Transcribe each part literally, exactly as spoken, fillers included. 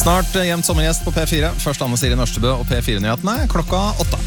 Snart jevnt sommergjest på P fire. Først Anne Siri Nørstebø og P fire-nyhetene klokka åtte.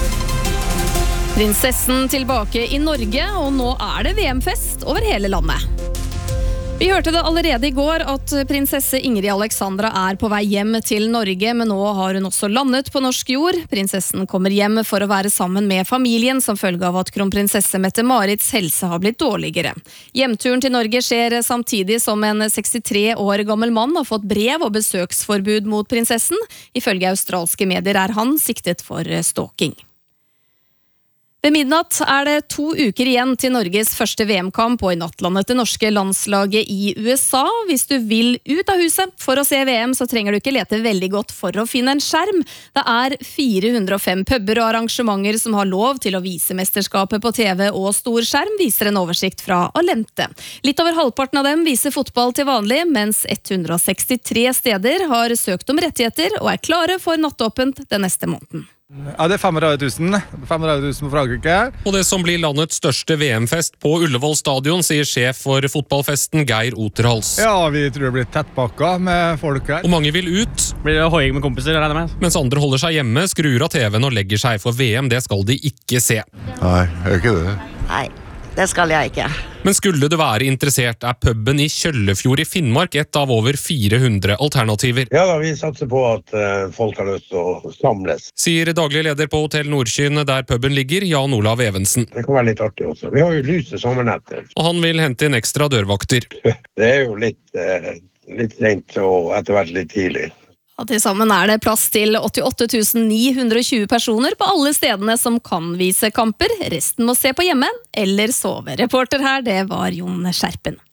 Prinsessen tilbake i Norge, og nå er det V M-fest over hele landet. Vi hørte det allerede i går at prinsesse Ingrid Alexandra er på vei hjem til Norge, men nå har hun også landet på norsk jord. Prinsessen kommer hjem for å være sammen med familien som følge av at kronprinsesse Mette-Marits helse har blitt dårligere. Hjemturen til Norge skjer samtidig som en sekstitre år gammel mann har fått brev og besøksforbud mot prinsessen. Ifølge australske medier er han siktet for stalking. Ved midnatt er det to uker igjen til Norges første V M-kamp, og i natt landet det norske landslaget i U S A. Hvis du vil ut av huset for å se V M, så trenger du ikke lete veldig godt for å finne en skjerm. Det er fire hundre og fem puber og arrangementer som har lov til å vise mesterskapet på T V og storskjerm, viser en oversikt fra Alente. Litt over halvparten av dem viser fotball til vanlig, mens ett hundre og sekstitre steder har søkt om rettigheter og er klare for nattåpent den neste måneden. Ja, det er femhundre tusen. femhundre tusen på Frankrike. Og det som blir landets største V M-fest på Ullevål stadion, sier sjef for fotballfesten Geir Oterhals. Ja, vi tror det blir tettpakka med folk her. Og mange vil ut. Blir det hoiing med kompiser, regner jeg med. Mens andre holder seg hjemme, skrur av T V-en og legger seg for V M. Det skal de ikke se. Nei, jeg er ikke det. Nei, det skal jeg ikke. Men skulle du være interessert, er puben i Kjøllefjord i Finnmark et av over fire hundre alternativer. Ja da, vi satser på at uh, folk har lyst til å samles. Sier daglig leder på Hotell Nordkyn, der puben ligger, Jan Olav Evensen. Det kan være litt artig også. Vi har jo lys til sommernetter. Og han vil hente inn ekstra dørvakter. Det er jo litt, uh, litt sent og etter hvert litt tidlig. Og til sammen er det plass til åttiåtte tusen ni hundre og tjue personer på alle stedene som kan vise kamper. Resten må se på hjemme eller sove. Reporter her, det var Jon Skjerpen.